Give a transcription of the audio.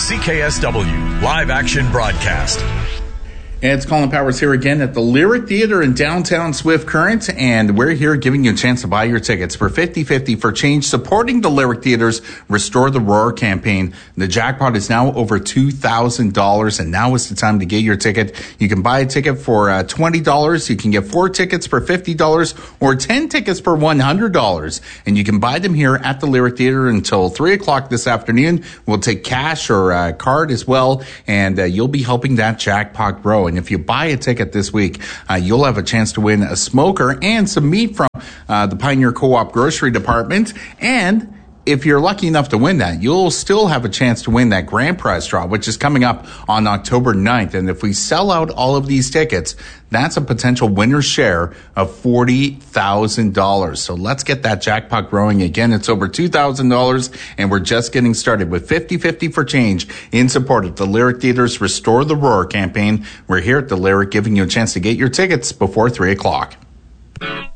CKSW Live Action Broadcast. And it's Colin Powers here again at the Lyric Theatre in downtown Swift Current, and we're here giving you a chance to buy your tickets for 50/50 for change, supporting the Lyric Theatre's Restore the Roar campaign. The jackpot is now over $2,000, and now is the time to get your ticket. You can buy a ticket for $20. You can get 4 tickets for $50 or 10 tickets for $100, and you can buy them here at the Lyric Theatre until 3 o'clock this afternoon. We'll take cash or card as well, and you'll be helping that jackpot grow. And if you buy a ticket this week, you'll have a chance to win a smoker and some meat from the Pioneer Co-op Grocery Department. And if you're lucky enough to win that, you'll still have a chance to win that grand prize draw, which is coming up on October 9th. And if we sell out all of these tickets, that's a potential winner's share of $40,000. So let's get that jackpot growing again. It's over $2,000, and we're just getting started with 50/50 for change in support of the Lyric Theatre's Restore the Roar campaign. We're here at the Lyric giving you a chance to get your tickets before 3 o'clock.